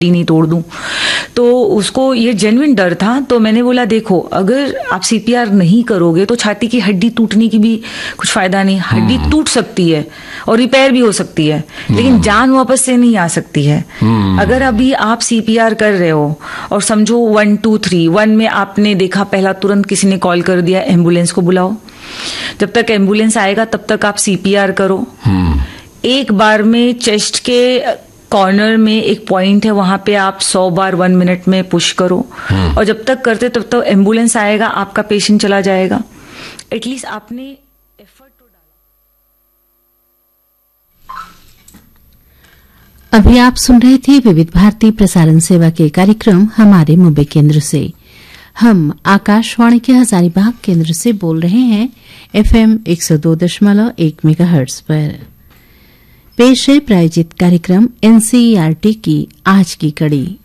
नहीं तोड़ दूं। तो उसको ये जेन्युइन डर था। तो मैंने बोला देखो, अगर आप सीपीआर नहीं करोगे तो छाती की हड्डी टूटने की भी कुछ फायदा नहीं। हड्डी टूट सकती है और रिपेयर भी हो सकती है, लेकिन जान वापस से नहीं आ सकती है। अगर अभी आप सीपीआर कर रहे हो और समझो 1 2 3 1 में आपने देखा पहला, तुरंत किसी ने कॉल कर दिया एम्बुलेंस को बुलाओ। जब तक एम्बुलेंस आएगा तब तक आप सीपीआर करो। एक बार में चेस्ट के कॉर्नर में एक पॉइंट है, वहां पे आप 100 बार 1 मिनट में पुश करो। और जब तक करते तब तक एम्बुलेंस आएगा, आपका पेशेंट चला जाएगा। एटलीस्ट आपने एफर्ट तो डाला। अभी आप सुन रहे थे विविध भारती प्रसारण सेवा के कार्यक्रम हमारे मुंबई केंद्र से। हम आकाशवाणी के हजारीबाग केंद्र से बोल रहे हैं FM 102.1 मेगाहर्ट्ज पर। पेश है प्रायोजित कार्यक्रम NCERT की आज की कड़ी।